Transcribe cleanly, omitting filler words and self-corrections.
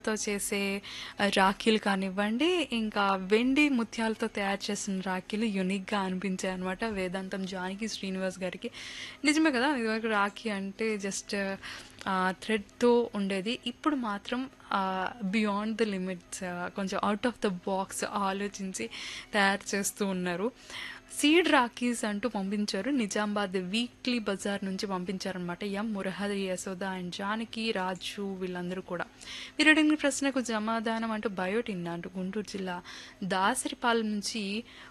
తో చేసే రాఖీలు కానివ్వండి, ఇంకా వెండి ముత్యాలతో తయారు చేసిన రాఖీలు యూనిక్‌గా అనిపించాయి అనమాట. వేదాంతం జానకి శ్రీనివాస్ గారికి. నిజమే కదా! ఇదివరకు రాఖీ అంటే జస్ట్ థ్రెడ్‌తో ఉండేది. ఇప్పుడు మాత్రం బియాండ్ ద లిమిట్స్, కొంచెం ఔట్ ఆఫ్ ద బాక్స్ ఆలోచించి తయారు చేస్తూ ఉన్నారు. సీడ్ రాఖీస్ అంటూ పంపించారు. నిజామాబాద్ వీక్లీ బజార్ నుంచి పంపించారనమాట. మురహరి, యశోద అండ్ జానకి, రాజు వీళ్ళందరూ కూడా. మీరు అడిగిన ప్రశ్నకు సమాధానం అంటూ బయోటిన్ అంటూ గుంటూరు జిల్లా దాసరిపాలెం నుంచి